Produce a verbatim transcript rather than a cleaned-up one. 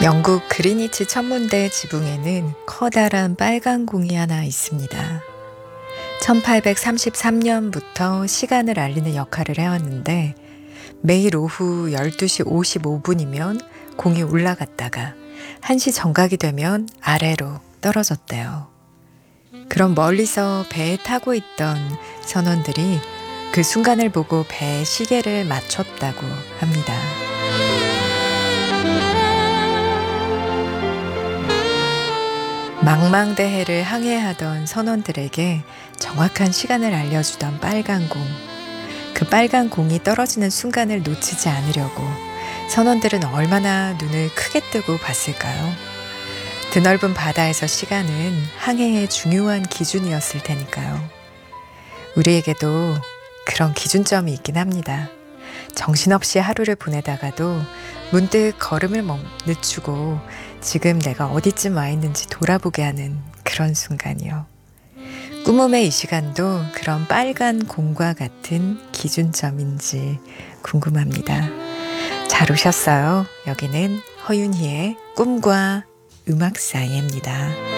영국 그리니치 천문대 지붕에는 커다란 빨간 공이 하나 있습니다. 천팔백삼십삼 년부터 시간을 알리는 역할을 해왔는데 매일 오후 열두 시 오십오 분이면 공이 올라갔다가 한 시 정각이 되면 아래로 떨어졌대요. 그럼 멀리서 배에 타고 있던 선원들이 그 순간을 보고 배의 시계를 맞췄다고 합니다. 망망대해를 항해하던 선원들에게 정확한 시간을 알려주던 빨간 공. 그 빨간 공이 떨어지는 순간을 놓치지 않으려고 선원들은 얼마나 눈을 크게 뜨고 봤을까요? 드넓은 바다에서 시간은 항해의 중요한 기준이었을 테니까요. 우리에게도 그런 기준점이 있긴 합니다. 정신없이 하루를 보내다가도 문득 걸음을 멈, 늦추고 지금 내가 어디쯤 와 있는지 돌아보게 하는 그런 순간이요. 꿈음의 이 시간도 그런 빨간 공과 같은 기준점인지 궁금합니다. 잘 오셨어요. 여기는 허윤희의 꿈과 음악 사이입니다.